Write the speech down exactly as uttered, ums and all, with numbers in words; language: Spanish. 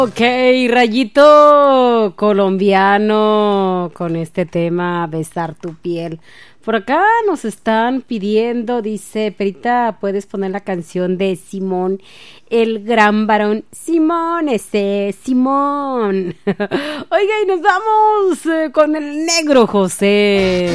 Ok, Rayito colombiano con este tema, besar tu piel. Por acá nos están pidiendo, dice, Perita, ¿puedes poner la canción de Simón, el gran varón? Simón, ese, Simón. Oiga, y nos vamos eh, con el negro José.